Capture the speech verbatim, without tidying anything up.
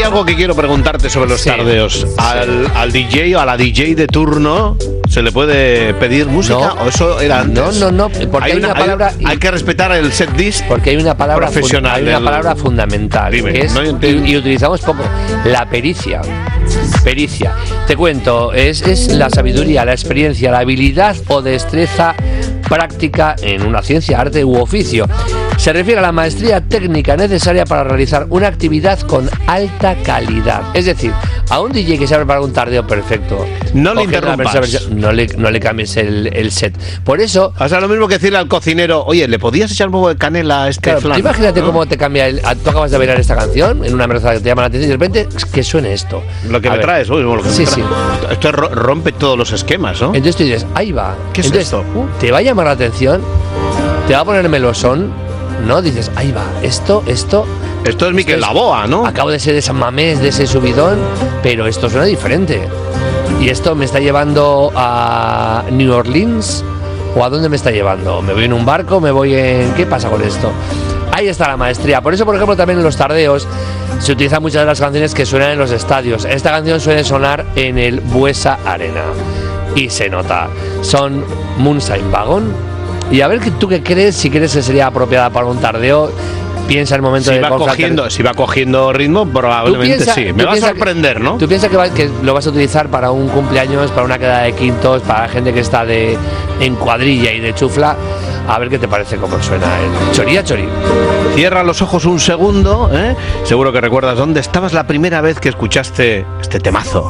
hay algo que quiero preguntarte sobre los sí, tardeos. ¿Al, sí. ¿Al D J o a la D J de turno se le puede pedir música? No, ¿O eso era antes? No, no, no. Porque hay, hay una, una palabra. Hay, hay que respetar el set list. Porque hay una palabra profesional. Hay una del... palabra fundamental. Dime, que es, no y, y utilizamos poco. La pericia. Pericia. Te cuento, es, es la sabiduría, la experiencia, la habilidad o destreza práctica en una ciencia, arte u oficio. Se refiere a la maestría técnica necesaria para realizar una actividad con alta calidad. Es decir, a un D J que sabe para un tardeo perfecto, no le interrumpas, no le, no le cambies el, el set. Por eso, o sea, lo mismo que decirle al cocinero, oye, ¿le podías echar un poco de canela a este claro, flan? Imagínate, ¿no?, cómo te cambia el, tú acabas de bailar esta canción en una mesa que te llama la atención y de repente que suene esto. Lo que a me ver. traes, uy, lo que sí, me traes. sí. Esto rompe todos los esquemas, ¿no? Entonces tú dices, ahí va. ¿Qué es Entonces, esto? Uh, te va a llamar la atención, te va a poner melosón, ¿no? Dices, ahí va, esto, esto. Esto es Miquel Laboa, ¿no? Acabo de ser de San Mamés, de ese subidón, pero esto suena diferente. Y esto me está llevando a New Orleans, ¿o a dónde me está llevando? ¿Me voy en un barco? ¿Me voy en...? ¿Qué pasa con esto? Ahí está la maestría. Por eso, por ejemplo, también en los tardeos se utilizan muchas de las canciones que suenan en los estadios. Esta canción suele sonar en el Buesa Arena. Y se nota. Son Moonshine Wagon. Y a ver tú qué crees, si crees que sería apropiada para un tardeo. Piensa el momento si de va cogiendo, si va cogiendo ritmo, probablemente piensa, sí. Me va a sorprender, que, ¿no? Tú piensas que, va, que lo vas a utilizar para un cumpleaños, para una quedada de quintos, para gente que está de en cuadrilla y de chufla. A ver qué te parece cómo suena el choría chorí. Cierra los ojos un segundo, ¿eh? Seguro que recuerdas dónde estabas la primera vez que escuchaste este temazo.